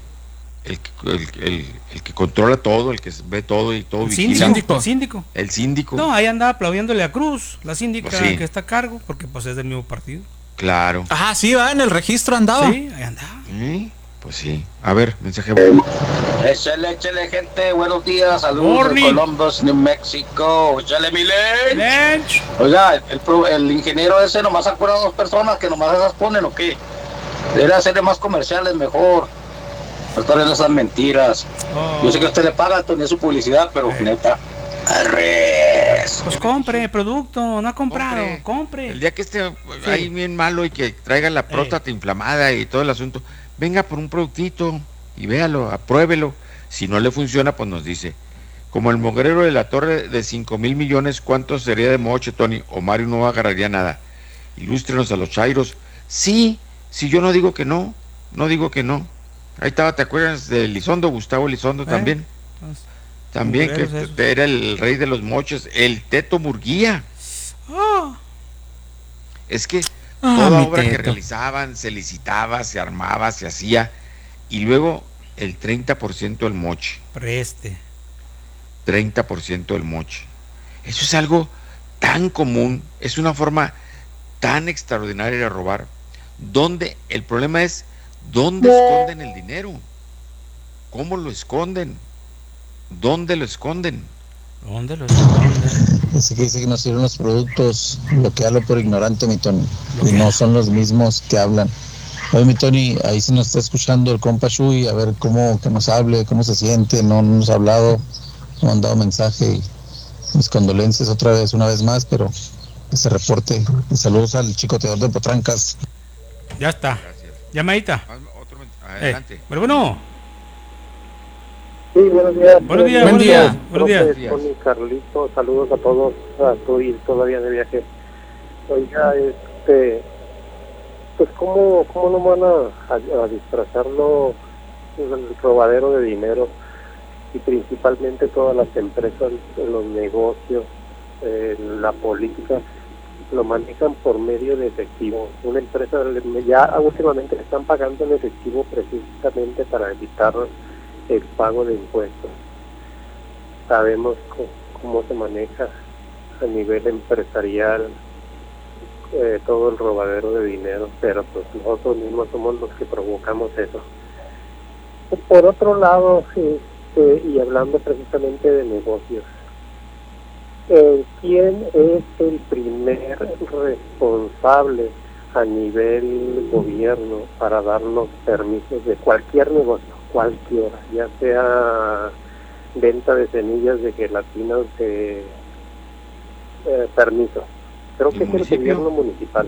A: que controla todo, el que ve todo y todo.
P: El síndico.
A: El síndico.
P: No, ahí anda aplaudiéndole a Cruz, la síndica
A: Pues sí.
P: que está a cargo, porque pues es del mismo partido.
A: Claro.
C: Ajá, sí, va, en el registro andaba.
P: Sí, ahí andaba.
A: Pues sí. A ver, mensaje.
D: Échale, gente, buenos días, saludos de Columbus, New Mexico. Échale mi lunch. Oiga, el ingeniero ese nomás acuerda a 2 personas que nomás esas ponen, ¿o qué? Debería hacerle más comerciales mejor. No estar en esas mentiras. Yo sé que a usted le paga, Antonio, su publicidad, pero neta. Arres.
P: Pues compre producto, no ha comprado, compre.
A: El día que esté ahí bien malo y que traiga la próstata inflamada y todo el asunto, venga por un productito y véalo, apruébelo. Si no le funciona, pues nos dice. Como el mugrero de la torre de 5,000 millones, ¿cuánto sería de moche, Tony? O Mario no agarraría nada. Ilústrenos a los chairos. Sí, yo no digo que no, Ahí estaba, ¿te acuerdas de Elizondo, Gustavo Elizondo también? También, que era el rey de los moches, el Teto Murguía. Es que toda obra que realizaban, se licitaba, se armaba, se hacía, y luego el 30% del moche. 30% del moche. Eso es algo tan común, es una forma tan extraordinaria de robar, donde el problema es ¿dónde esconden el dinero? ¿Cómo lo esconden? ¿Dónde lo esconden?
E: Así que dice que no sirven los productos, lo que hablo por ignorante, mi Tony, y no son los mismos que hablan. Oye, mi Tony, ahí se nos está escuchando el compa Shui, a ver que nos hable, cómo se siente, no nos ha hablado, no han dado mensaje, y mis condolencias una vez más, pero que se reporte. Y saludos al chicoteador de Potrancas.
P: Ya está.
A: Gracias.
P: Llamadita.
A: Adelante.
P: Bueno.
B: Sí, buenos días.
P: Buenos días.
B: Tony, Carlito, saludos a todos. Estoy todavía de viaje. Oiga, pues ¿cómo no van a disfrazarlo el robadero de dinero? Y principalmente todas las empresas, los negocios, la política, lo manejan por medio de efectivo. Una empresa ya últimamente le están pagando en efectivo precisamente para evitar el pago de impuestos. Sabemos cómo se maneja a nivel empresarial todo el robadero de dinero, pero pues nosotros mismos somos los que provocamos eso. Por otro lado, y hablando precisamente de negocios, ¿quién es el primer responsable a nivel gobierno para dar los permisos de cualquier negocio? Cualquiera, ya sea venta de semillas de gelatina de permiso. Creo que es el gobierno municipal.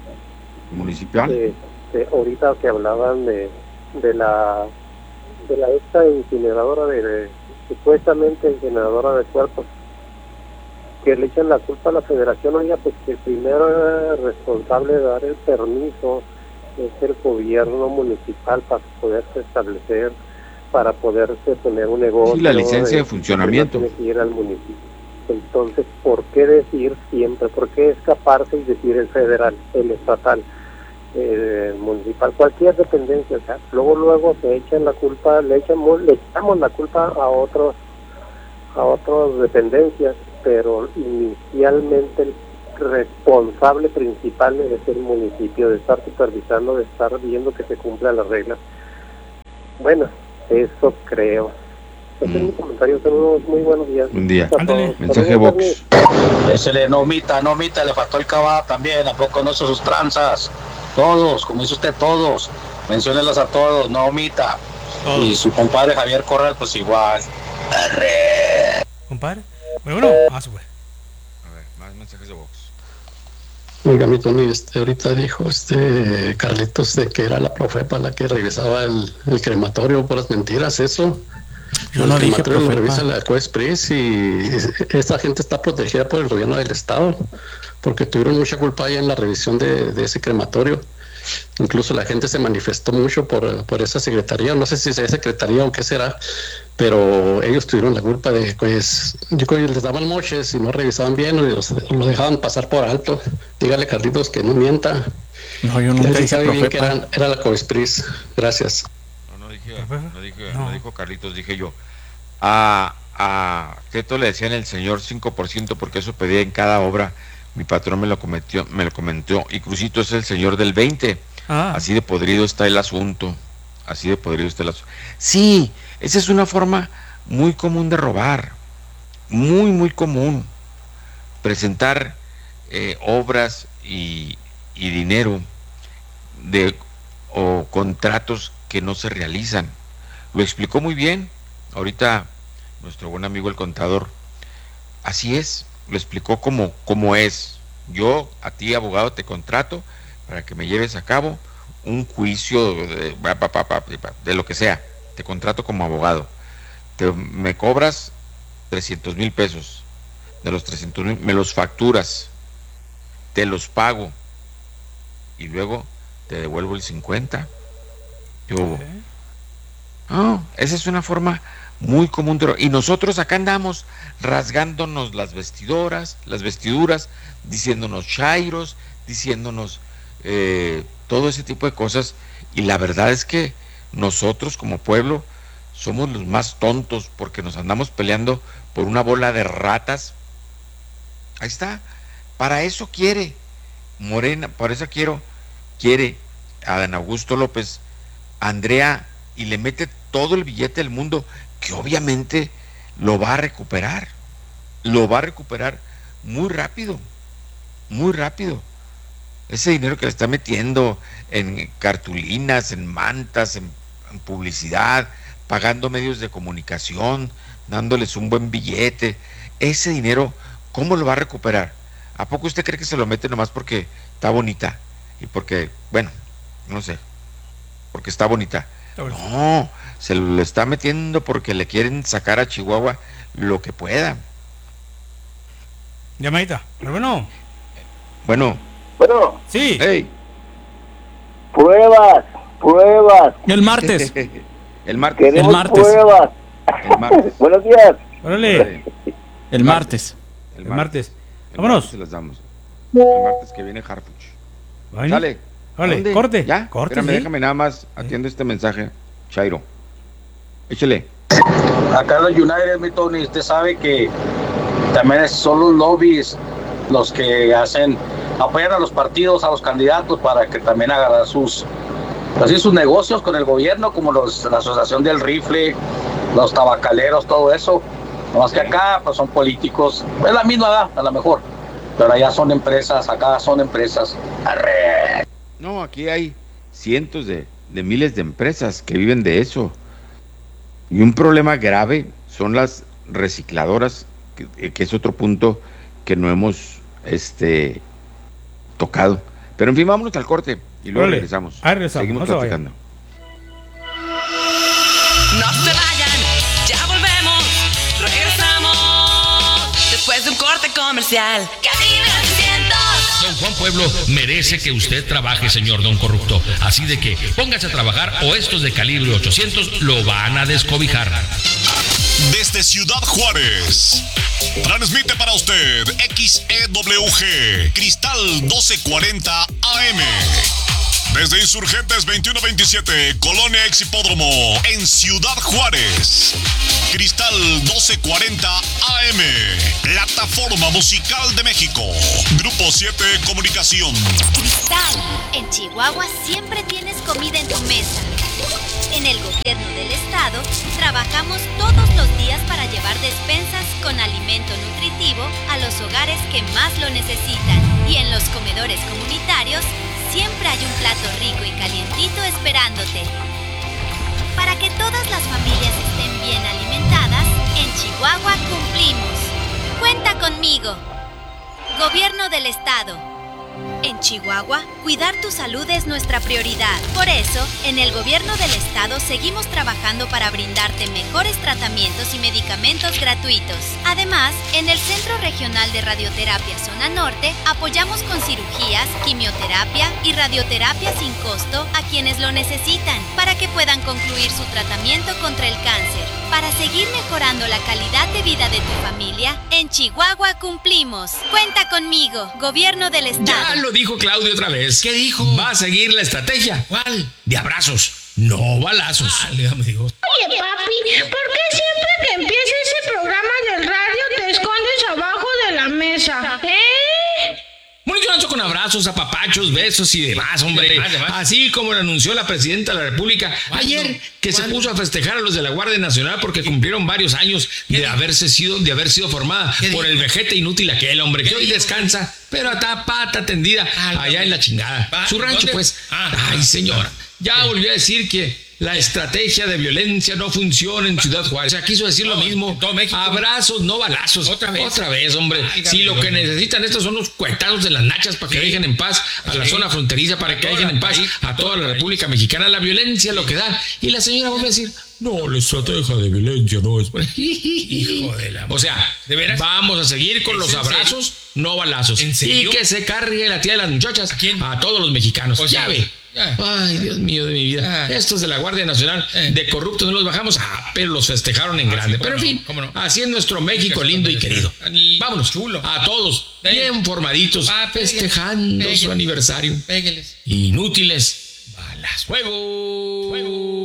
B: Ahorita que hablaban de la esta incineradora supuestamente incineradora de cuerpos, que le echan la culpa a la federación. Oiga, pues que el primer responsable de dar el permiso es el gobierno municipal para poderse establecer, para poderse poner un negocio.
A: Sí, la licencia de funcionamiento.
B: Tiene que ir al municipio. Entonces, ¿por qué decir siempre? ¿Por qué escaparse y decir el federal, el estatal, el municipal, cualquier dependencia? O sea, luego se echan la culpa, le echamos la culpa a otras dependencias, pero inicialmente responsable principal debe ser el municipio, de estar supervisando, de estar viendo que se cumplan las reglas. Bueno, eso creo. Ese es mi comentario. Saludos, muy buenos días.
A: Buen día. Mensaje box.
D: No omita, le faltó el cabá también, ¿a poco no hizo sus tranzas? Todos, como dice usted, todos. Menciónelas a todos, no omita. Y su compadre Javier Corral, pues igual. Arre.
P: ¿Compadre? Bueno, más güey.
A: A ver, más mensajes de box.
Q: Oiga, mi Tony, ahorita dijo Carlitos de que era la Profepa la que revisaba el crematorio por las mentiras, eso.
C: Yo no dije
Q: Profepa. Lo revisa la COESPRIS y esta gente está protegida por el gobierno del estado, porque tuvieron mucha culpa ahí en la revisión de ese crematorio. Incluso la gente se manifestó mucho por esa secretaría, no sé si sea secretaría o qué será, pero ellos tuvieron la culpa de, pues, yo creo que les daban moches y no revisaban bien, o lo dejaban pasar por alto. Dígale, Carlitos, que no mienta.
C: No, yo nunca dije
Q: sabe bien que era la COESPRIS. Gracias.
A: No dijo Carlitos, dije yo. A Teto le decían el señor 5% porque eso pedía en cada obra. Mi patrón me lo comentó, y Crucito es el señor del 20. Así de podrido está el asunto. Sí, esa es una forma muy común de robar. Muy común. Presentar obras y dinero o contratos que no se realizan. Lo explicó muy bien ahorita nuestro buen amigo el contador. Así es. Lo explicó como es. Yo a ti, abogado, te contrato para que me lleves a cabo un juicio de lo que sea. Te contrato como abogado. Me cobras 300,000 pesos. De los 300,000 me los facturas. Te los pago. Y luego te devuelvo el 50. Esa es una forma muy común y nosotros acá andamos rasgándonos las vestiduras, diciéndonos chairos, diciéndonos todo ese tipo de cosas, y la verdad es que nosotros como pueblo somos los más tontos porque nos andamos peleando por una bola de ratas. Ahí está, para eso quiere Morena, por eso quiere a Dan Augusto López, Andrea, y le mete todo el billete del mundo, que obviamente lo va a recuperar muy rápido, ese dinero que le está metiendo en cartulinas, en mantas, en publicidad, pagando medios de comunicación, dándoles un buen billete, ese dinero, ¿cómo lo va a recuperar? ¿A poco usted cree que se lo mete nomás porque está bonita? Y porque, bueno, no sé, porque está bonita. No, se lo está metiendo porque le quieren sacar a Chihuahua lo que pueda.
P: Llamadita, pero
A: bueno.
P: Sí.
A: Hey.
G: Pruebas.
C: El martes.
G: Queremos pruebas. Buenos días.
P: Órale.
C: El martes.
P: Vámonos.
A: Se las damos. El martes que viene Harfuch. Sale.
P: Vale, corte.
A: ¿Ya?
P: Corte,
A: espérame,
P: sí.
A: déjame nada más, atiendo este mensaje. Chairo. Échale.
D: Acá en los United, mi Tony, usted sabe que también son los lobbies los que apoyan a los partidos, a los candidatos, para que también agarren sus negocios con el gobierno, como la Asociación del Rifle, los tabacaleros, todo eso. Nomás que acá pues son políticos, es la misma edad, a lo mejor, pero allá son empresas, acá son empresas. ¡Arre!
A: No, aquí hay cientos de miles de empresas que viven de eso. Y un problema grave son las recicladoras, que es otro punto que no hemos tocado. Pero en fin, vámonos al corte y luego regresamos. Seguimos platicando.
H: No se vayan, ya volvemos, regresamos después de un corte comercial.
F: Don Juan Pueblo merece que usted trabaje, señor Don Corrupto. Así de que póngase a trabajar o estos de calibre 800 lo van a descobijar.
W: Desde Ciudad Juárez, transmite para usted XEWG Cristal 1240 AM. Desde Insurgentes 2127, Colonia Ex Hipódromo, en Ciudad Juárez. Cristal 1240 AM, plataforma musical de México. Grupo 7 Comunicación.
I: Cristal, en Chihuahua siempre tienes comida en tu mesa. En el gobierno del estado trabajamos todos los días para llevar despensas con alimento nutritivo a los hogares que más lo necesitan. Y en los comedores comunitarios siempre hay un plato rico y calientito esperándote. Para que todas las familias estén bien alimentadas, en Chihuahua cumplimos. Cuenta conmigo. Gobierno del estado. En Chihuahua, cuidar tu salud es nuestra prioridad. Por eso, en el gobierno del estado seguimos trabajando para brindarte mejores tratamientos y medicamentos gratuitos. Además, en el Centro Regional de Radioterapia Zona Norte, apoyamos con cirugías, quimioterapia y radioterapia sin costo a quienes lo necesitan, para que puedan concluir su tratamiento contra el cáncer. Para seguir mejorando la calidad de vida de tu familia, en Chihuahua cumplimos. Cuenta conmigo, Gobierno del Estado.
F: Ya lo dijo Claudio otra vez. ¿Qué dijo? Va a seguir la estrategia. ¿Cuál? De abrazos, no balazos.
J: Oye, papi, ¿por qué siempre que empieza ese programa del radio te escondes abajo de la mesa?
F: Monitoranzo con abrazos, apapachos, besos y demás, hombre. Así como lo anunció la presidenta de la República ayer, que se puso a festejar a los de la Guardia Nacional porque cumplieron varios años de haber sido formada por el vejete inútil aquel, hombre, que hoy descansa, pero está pata tendida allá en la chingada. Su rancho, pues. Ay, señora, ya volvió a decir que la estrategia de violencia no funciona en Ciudad Juárez. O sea, quiso decir lo mismo. Abrazos, no balazos. Otra vez, hombre. Si lo que necesitan estos son los cuetazos de las nachas para que dejen en paz a la zona fronteriza, para que dejen en paz a toda la República Mexicana. La violencia lo que da. Y la señora vuelve a decir, no, la estrategia de violencia no es... Hijo de la... O sea, ¿de veras? Vamos a seguir con los abrazos, no balazos. ¿En serio? Y que se cargue la tía de las muchachas. ¿A todos los mexicanos? Pues ya ve. Ay, Dios mío de mi vida. Estos de la Guardia Nacional, de corruptos no los bajamos, pero los festejaron en grande. Pero en fin, así es nuestro México lindo y querido. Vámonos, a todos, bien formaditos, festejando su aniversario. Inútiles, balas, fuego.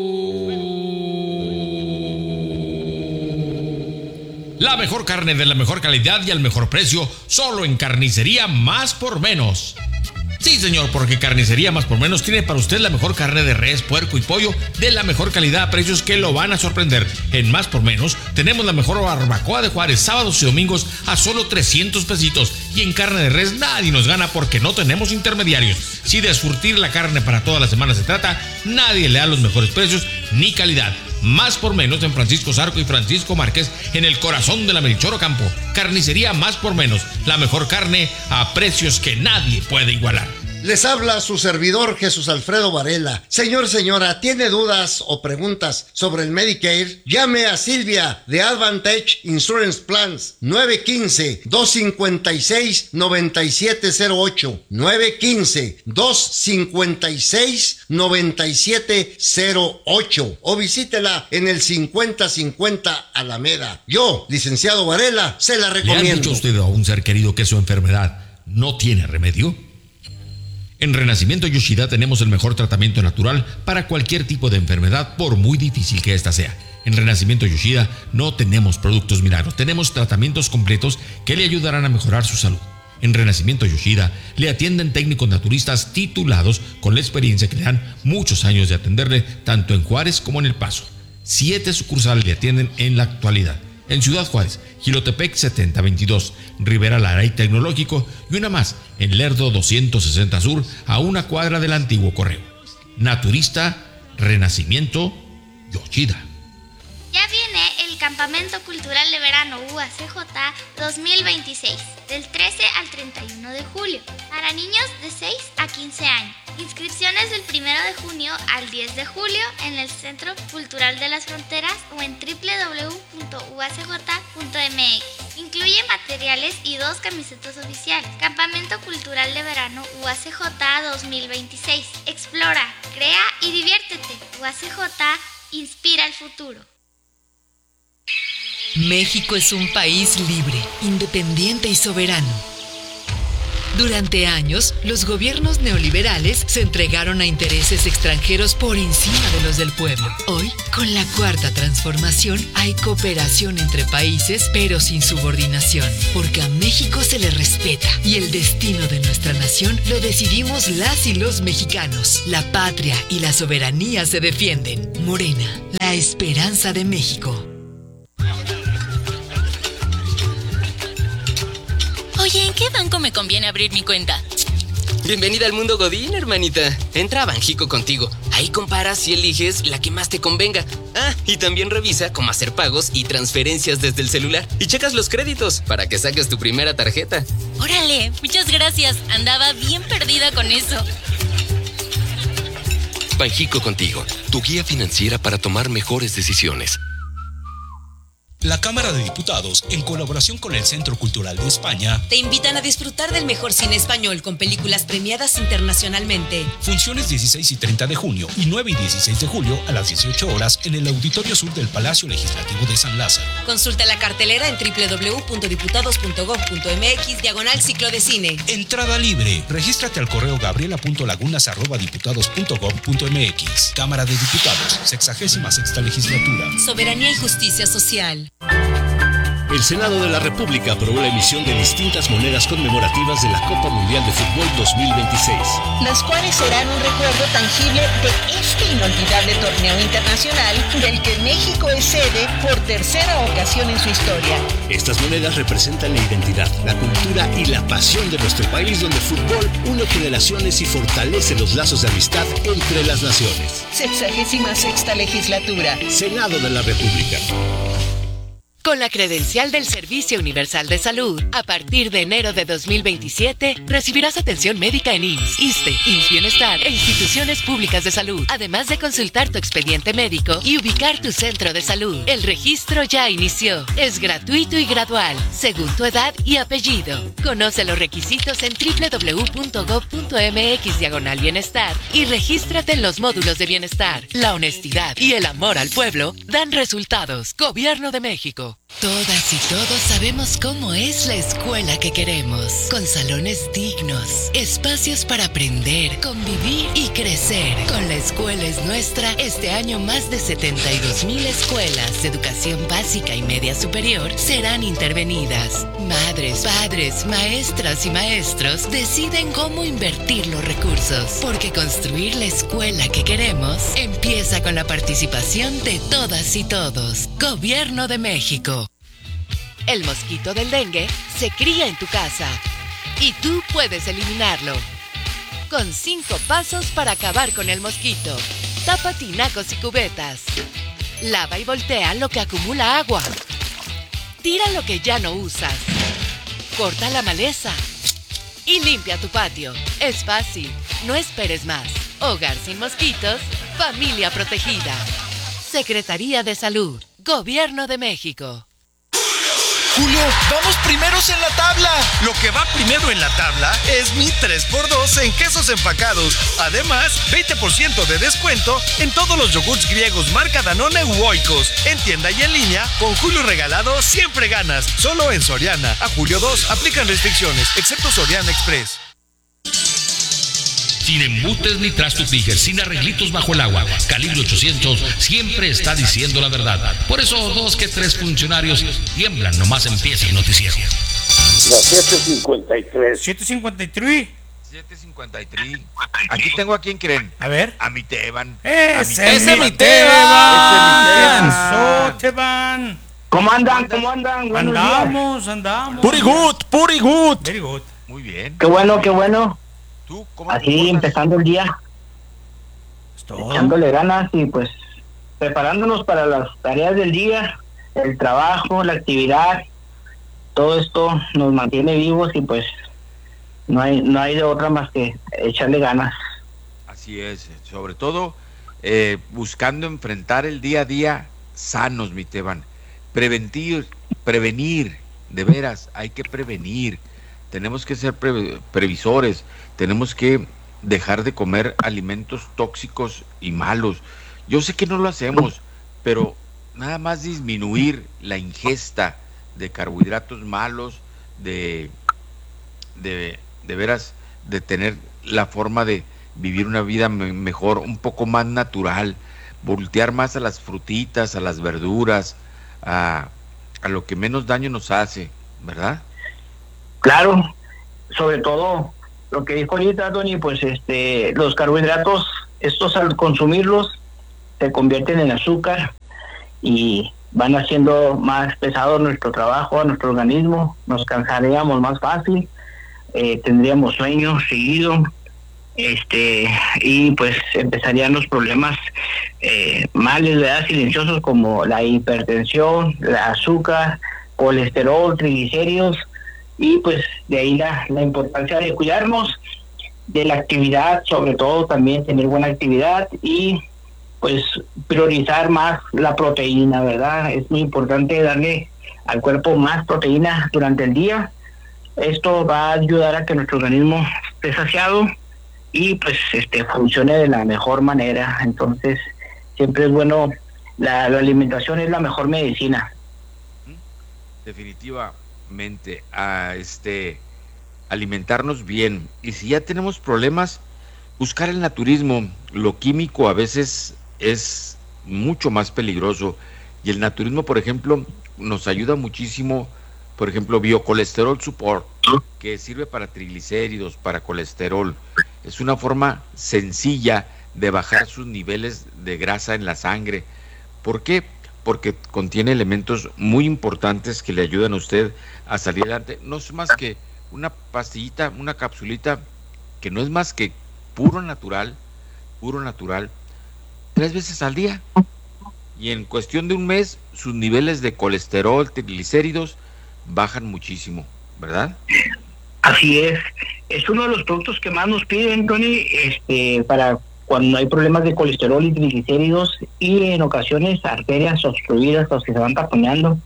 F: La mejor carne de la mejor calidad y al mejor precio, solo en Carnicería Más por Menos. Sí, señor, porque Carnicería Más por Menos tiene para usted la mejor carne de res, puerco y pollo de la mejor calidad a precios que lo van a sorprender. En Más por Menos tenemos la mejor barbacoa de Juárez, sábados y domingos a solo 300 pesitos. Y en carne de res nadie nos gana porque no tenemos intermediarios. Si de surtir la carne para toda la semana se trata, nadie le da los mejores precios ni calidad. Más por Menos en Francisco Zarco y Francisco Márquez, en el corazón de la Melchor Ocampo. Carnicería Más por Menos, la mejor carne a precios que nadie puede igualar.
L: Les habla su servidor Jesús Alfredo Varela. Señor, señora, ¿tiene dudas o preguntas sobre el Medicare? Llame a Silvia de Advantage Insurance Plans 915-256-9708 915-256-9708 o visítela en el 5050 Alameda. Yo, licenciado Varela, se la recomiendo.
F: ¿Le ha dicho usted a un ser querido que su enfermedad no tiene remedio? En Renacimiento Yoshida tenemos el mejor tratamiento natural para cualquier tipo de enfermedad, por muy difícil que ésta sea. En Renacimiento Yoshida no tenemos productos milagros, tenemos tratamientos completos que le ayudarán a mejorar su salud. En Renacimiento Yoshida le atienden técnicos naturistas titulados con la experiencia que le dan muchos años de atenderle tanto en Juárez como en El Paso. 7 sucursales le atienden en la actualidad. En Ciudad Juárez, Jilotepec 7022, Rivera Lara y Tecnológico, y una más en Lerdo 260 Sur, a una cuadra del antiguo correo. Naturista, Renacimiento, Yoshida.
X: Ya viene el Campamento Cultural de Verano UACJ 2026, del 13 al 31 de julio, para niños de 6 a 15 años. Inscripciones del 1 de junio al 10 de julio en el Centro Cultural de las Fronteras o en www.uacj.mx. Incluye materiales y 2 camisetas oficiales. Campamento Cultural de Verano UACJ 2026. Explora, crea y diviértete. UACJ inspira el futuro.
Y: México es un país libre, independiente y soberano.
K: Durante años, los gobiernos neoliberales se entregaron a intereses extranjeros por encima de los del pueblo. Hoy, con la Cuarta Transformación, hay cooperación entre países, pero sin subordinación, porque a México se le respeta y el destino de nuestra nación lo decidimos las y los mexicanos. La patria y la soberanía se defienden. Morena, la esperanza de México.
M: Oye, ¿en qué banco me conviene abrir mi cuenta?
N: Bienvenida al mundo Godín, hermanita. Entra a Banjico Contigo. Ahí comparas y eliges la que más te convenga. Ah, y también revisa cómo hacer pagos y transferencias desde el celular. Y checas los créditos para que saques tu primera tarjeta.
M: ¡Órale! Muchas gracias. Andaba bien perdida con eso.
N: Banjico Contigo, tu guía financiera para tomar mejores decisiones.
O: La Cámara de Diputados, en colaboración con el Centro Cultural de España,
K: te invitan a disfrutar del mejor cine español con películas premiadas internacionalmente.
O: Funciones 16 y 30 de junio y 9 y 16 de julio a las 18 horas en el Auditorio Sur del Palacio Legislativo de San Lázaro.
K: Consulta la cartelera en www.diputados.gov.mx/ciclo de cine.
O: Entrada libre. Regístrate al correo gabriela.lagunas@diputados.gov.mx. Cámara de Diputados, 66ª Legislatura.
K: Soberanía y justicia social.
Y: El Senado de la República aprobó la emisión de distintas monedas conmemorativas de la Copa Mundial de Fútbol 2026.
J: Las cuales serán un recuerdo tangible de este inolvidable torneo internacional del que México es sede por tercera ocasión en su historia.
Y: Estas monedas representan la identidad, la cultura y la pasión de nuestro país, donde el fútbol une generaciones y fortalece los lazos de amistad entre las naciones.
J: 66ª Legislatura.
Y: Senado de la República.
K: Con la credencial del Servicio Universal de Salud, a partir de enero de 2027, recibirás atención médica en IMSS, ISSSTE, IMSS Bienestar e instituciones públicas de salud, además de consultar tu expediente médico y ubicar tu centro de salud. El registro ya inició. Es gratuito y gradual, según tu edad y apellido. Conoce los requisitos en www.gov.mx/bienestar y regístrate en los módulos de bienestar. La honestidad y el amor al pueblo dan resultados. Gobierno de México. Todas y todos sabemos cómo es la escuela que queremos, con salones dignos, espacios para aprender, convivir y crecer. Con La Escuela es Nuestra, este año más de 72,000 escuelas de educación básica y media superior serán intervenidas. Madres, padres, maestras y maestros deciden cómo invertir los recursos, porque construir la escuela que queremos empieza con la participación de todas y todos. Gobierno de México. El mosquito del dengue se cría en tu casa y tú puedes eliminarlo. Con 5 pasos para acabar con el mosquito. Tapa tinacos y cubetas. Lava y voltea lo que acumula agua. Tira lo que ya no usas. Corta la maleza. Y limpia tu patio. Es fácil. No esperes más. Hogar sin mosquitos. Familia protegida. Secretaría de Salud. Gobierno de México.
Z: Julio, vamos primeros en la tabla. Lo que va primero en la tabla es mi 3x2 en quesos empacados. Además, 20% de descuento en todos los yogurts griegos marca Danone u Oikos. En tienda y en línea, con Julio regalado siempre ganas. Solo en Soriana. A julio 2 aplican restricciones, excepto Soriana Express.
F: Sin embutes ni trastos Tiger, sin arreglitos bajo el agua. Calibre 800 siempre está diciendo la verdad. Por eso 2 que 3 funcionarios tiemblan nomás empieza el noticiero.
G: La 753.
P: 753.
A: 753. Aquí tengo a quién creen.
P: A ver.
A: A mi Teban.
P: ¡Ese mi Teban! Teban!
G: ¿Cómo andan? ¿Cómo andan?
P: Andamos.
C: Puri good.
P: Very good.
A: Muy bien.
G: Qué bueno, qué bueno.
A: ¿Tú cómo
G: así empezando el día, echándole ganas y pues preparándonos para las tareas del día, el trabajo, la actividad, todo esto nos mantiene vivos y pues no hay de otra más que echarle ganas.
A: Así es, sobre todo buscando enfrentar el día a día sanos, mi Teban. Prevenir, de veras, hay que prevenir. Tenemos que ser previsores, tenemos que dejar de comer alimentos tóxicos y malos. Yo sé que no lo hacemos, pero nada más disminuir la ingesta de carbohidratos malos, de de veras, de tener la forma de vivir una vida mejor, un poco más natural, voltear más a las frutitas, a las verduras, a lo que menos daño nos hace, ¿verdad?
G: Claro, sobre todo lo que dijo ahorita, Tony, pues los carbohidratos, estos al consumirlos se convierten en azúcar y van haciendo más pesado nuestro trabajo, a nuestro organismo, nos cansaríamos más fácil, tendríamos sueño seguido, y pues empezarían los problemas males, ¿verdad?, silenciosos, como la hipertensión, el azúcar, colesterol, triglicéridos, y pues de ahí la importancia de cuidarnos, de la actividad, sobre todo también tener buena actividad y pues priorizar más la proteína, ¿verdad? Es muy importante darle al cuerpo más proteína durante el día. Esto va a ayudar a que nuestro organismo esté saciado y pues funcione de la mejor manera. Entonces siempre es bueno, la alimentación es la mejor medicina.
A: Definitivamente, alimentarnos bien, y si ya tenemos problemas, buscar el naturismo. Lo químico a veces es mucho más peligroso, y el naturismo, por ejemplo, nos ayuda muchísimo. Por ejemplo, Biocolesterol Support, que sirve para triglicéridos, para colesterol. Es una forma sencilla de bajar sus niveles de grasa en la sangre. ¿Por qué? Porque contiene elementos muy importantes que le ayudan a usted a salir adelante. No es más que una pastillita, una capsulita, que no es más que puro natural, 3 veces al día. Y en cuestión de un mes, sus niveles de colesterol, triglicéridos, bajan muchísimo, ¿verdad?
G: Así es uno de los productos que más nos piden, Tony, para cuando hay problemas de colesterol y triglicéridos, y en ocasiones arterias obstruidas, los que se van taponeando.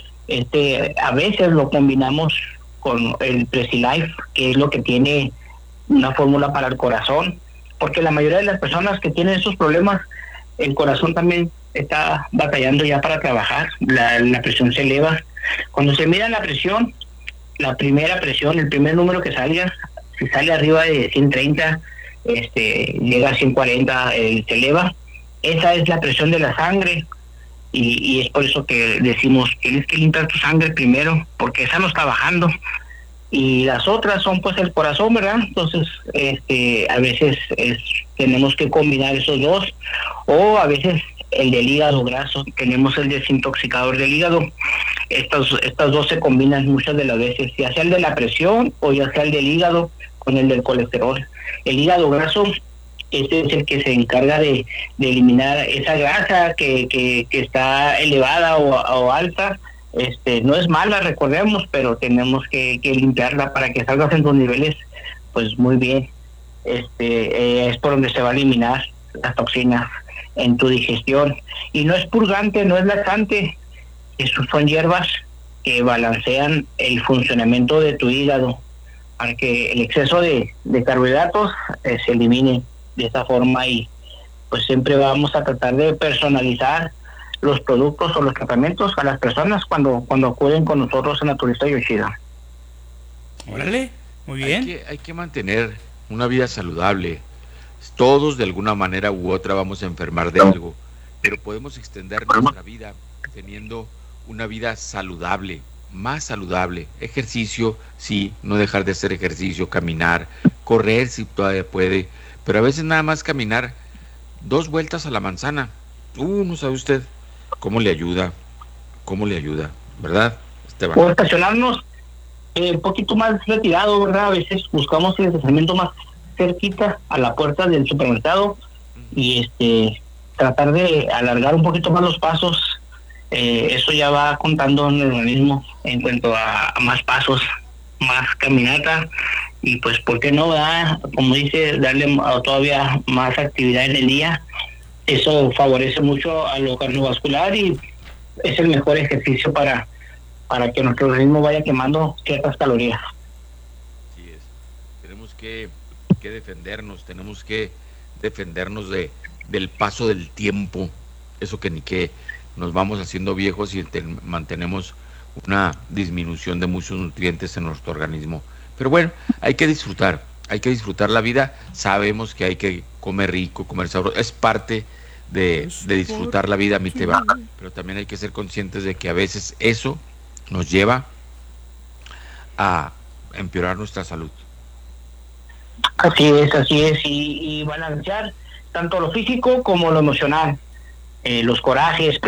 G: A veces lo combinamos con el Presilife, que es lo que tiene una fórmula para el corazón, porque la mayoría de las personas que tienen esos problemas, el corazón también está batallando ya para trabajar, la presión se eleva. Cuando se mira la presión, la primera presión, el primer número que salga, si sale arriba de 130, llega a 140, se eleva. Esa es la presión de la sangre, y es por eso que decimos, tienes que limpiar tu sangre primero, porque esa no está bajando, y las otras son pues el corazón, ¿verdad? Entonces a veces tenemos que combinar esos dos, o a veces el del hígado graso, tenemos el desintoxicador del hígado. Estas dos se combinan muchas de las veces, ya sea el de la presión o ya sea el del hígado con el del colesterol. El hígado graso, es el que se encarga de eliminar esa grasa que está elevada o alta. No es mala, recordemos, pero tenemos que limpiarla para que salgas en tus niveles pues muy bien. Es por donde se va a eliminar las toxinas en tu digestión, y no es purgante, no es laxante. Estos son hierbas que balancean el funcionamiento de tu hígado para que el exceso de carbohidratos se elimine de esta forma, y pues siempre vamos a tratar de personalizar los productos o los tratamientos a las personas cuando acuden con nosotros en Naturista Yoshida.
P: Órale, muy bien.
A: Hay que mantener una vida saludable. Todos de alguna manera u otra vamos a enfermar de algo, pero podemos extender nuestra vida teniendo una vida saludable, más saludable. Ejercicio, sí, no dejar de hacer ejercicio, caminar, correr si todavía puede, pero a veces nada más caminar 2 vueltas a la manzana. No sabe usted cómo le ayuda, ¿verdad, Esteban?
G: O estacionarnos un poquito más retirado, ¿verdad? A veces buscamos el estacionamiento más cerquita a la puerta del supermercado, y tratar de alargar un poquito más los pasos. Eso ya va contando en el organismo en cuanto a más pasos, más caminata, y pues por qué no, ¿verdad? Como dice, darle todavía más actividad en el día. Eso favorece mucho a lo cardiovascular y es el mejor ejercicio para que nuestro organismo vaya quemando ciertas calorías.
A: Así es. Tenemos que defendernos del paso del tiempo, eso que ni que nos vamos haciendo viejos y mantenemos una disminución de muchos nutrientes en nuestro organismo. Pero bueno, hay que disfrutar la vida. Sabemos que hay que comer rico, comer sabroso, es parte de disfrutar la vida, mi Teba, pero también hay que ser conscientes de que a veces eso nos lleva a empeorar nuestra salud.
G: Así es, y balancear tanto lo físico como lo emocional, los corajes,